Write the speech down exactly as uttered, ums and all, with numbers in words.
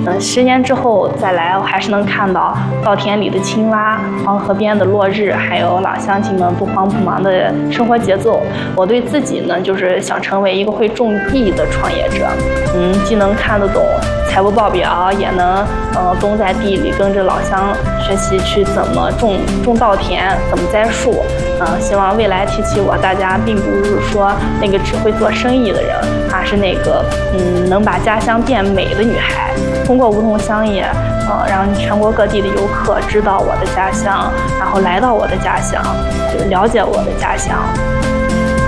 嗯，十年之后再来，我还是能看到稻田里的青蛙、黄河边的落日，还有老乡亲们不慌不忙的生活节奏。我对自己呢，就是想成为一个会种地的创业者。嗯，既能看得懂财务报表，也能呃蹲在地里跟着老乡学习去怎么种种稻田，怎么栽树。嗯，希望未来提起我，大家并不是说那个只会做生意的人，而是那个嗯能把家乡变美的女孩。通过梧桐乡野，呃，让全国各地的游客知道我的家乡，然后来到我的家乡，就是了解我的家乡。